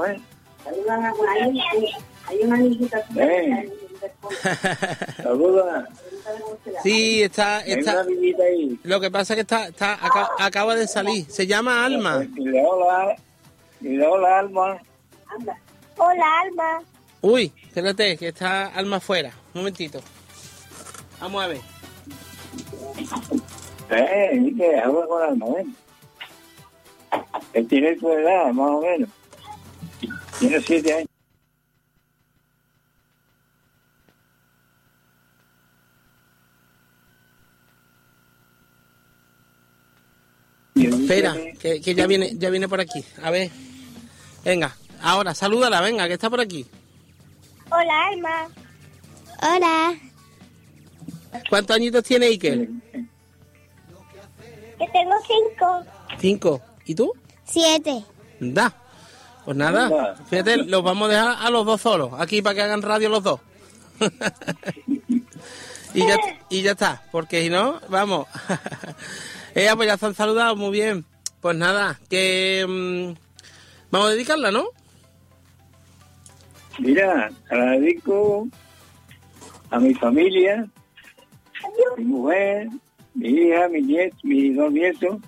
¿eh? Hay una niñita. Saluda. Sí, está. Hay una niñita ahí. Lo que pasa es que acaba de salir. Se llama Alma. Y le hola, Alma. Hola, Alma. Uy, espérate, que está Alma afuera. Un momentito. Vamos a ver. Que habla con Alma, ven. Él tiene tu edad, más o menos. Tiene 7 años. Espera, que ya viene por aquí. A ver. Venga, ahora, salúdala, venga, que está por aquí. Hola, Alma. Hola. ¿Cuántos añitos tiene Iker? Que tengo 5. 5. ¿Y tú? 7. Da. Pues nada, fíjate, los vamos a dejar a los dos solos, aquí para que hagan radio los dos. y ya está, porque si no, vamos. Pues ya se han saludado, muy bien. Pues nada, que vamos a dedicarla, ¿no? Mira, la dedico a mi familia, mi mujer, mi hija, mis 2 nietos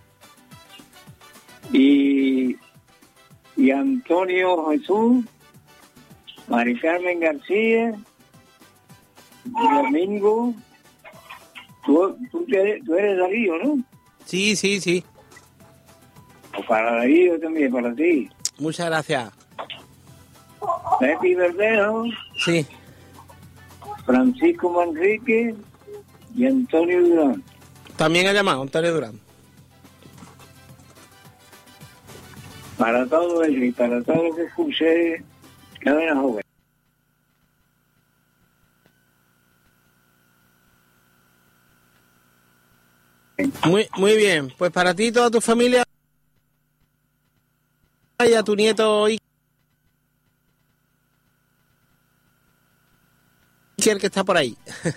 y Antonio Jesús, Mari Carmen García, y Domingo. Tú eres Darío, ¿no? Sí. O para Darío también, para ti. Muchas gracias. Pepi Verdejo. Sí. Francisco Manrique y Antonio Durán. También ha llamado Antonio Durán. Para todo ello y para todo lo que escuché, Cadena Joven. Muy bien, pues para ti y toda tu familia y a tu nieto Iker que está por ahí.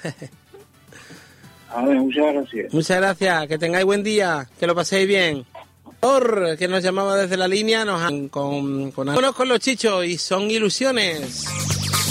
A ver, muchas gracias. Muchas gracias, que tengáis buen día, que lo paséis bien. Que nos llamaba desde la línea, con los chichos y son ilusiones.